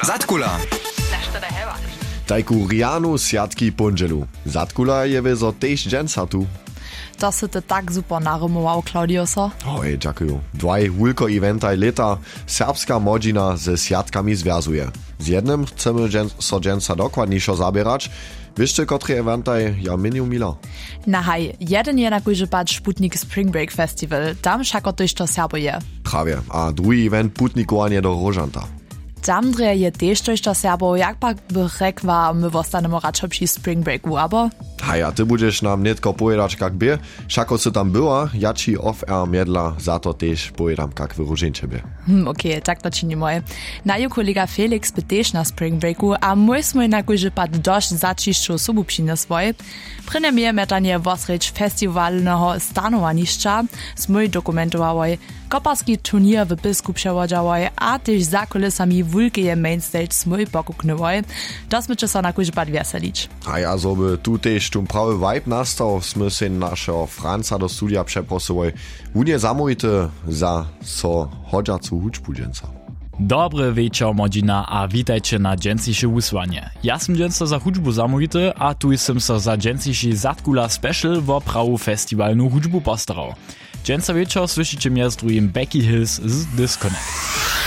Zatkula. Tajku rianu siatki ponđelu. Zatkula je vezo tež dženca tu. To si ty tak super narymował, Claudioso. Oj, dziękuję. Dwaj wulko eventaj leta serbska modzina ze siatkami związuje. Z jednym chcemy so dženca dokładniejszo zabierać. Wieszcie, kotry eventaj ja miniu mila? Nahaj, jeden je na kujże patrz Sputnik Spring Break Festival. Tam szako tyś to serbuje. Prawie. A drugi event putnikowanie do Rożanta. Tam dreje je tež tož to serbo, jak pak by rekła, my wostanemo radšo przy Spring Breaku, abo? A ty budeš nam netko povedać, kak by. Šako si tam była, ja ci off-air miedla, za to tež povedam, kak v Roženče by. Okej, tak to činimo. Naju kolega Felix by tež na Spring Breaku, a mój smoj na kujże pad dość začišću osobu přinesvoj. Prynemie metanie wosreč festiwalnego stanowanišća, smoj dokumentowałoj, koparski turnier w Bisku przewodziałoj, a tež za kulisami wulkeje mainstage smoj pokuknywoj. To smyče so na kujże pad veselić. A ja so by tu tež tu prawy vibe nastal, sme se našeho Franca do studia přeprosovoj. Unie zamujte za so hodžacu hučbu dženca. Dobry wieczór, modzina, a witajcie na dżęcisze wysłanie. Ja sam dżęco za hudżbu zamówity, a tu jestem so za dżęciszy Zatkula Special w prawu festiwalnu hudżbu postarał. Dżęca wieczór słyszycie mnie z drugim Becky Hills z Disconnect.